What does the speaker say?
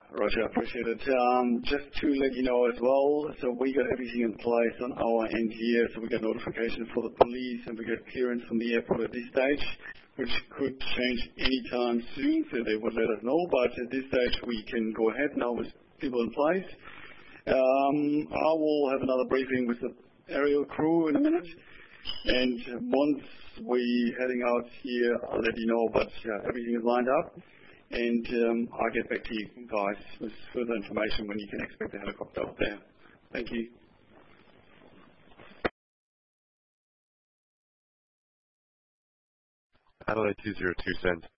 Roger, appreciate it. Just to let you know as well, so we got everything in place on our end here. So we got notification for the police and we got clearance from the airport at this stage, which could change anytime soon, so they would let us know. But at this stage, we can go ahead now with people in place. I will have another briefing with the aerial crew in a minute. And once we heading out here, I'll let you know, but everything is lined up. And I'll get back to you guys with further information when you can expect the helicopter up there. Thank you. Adelaide 202 sent.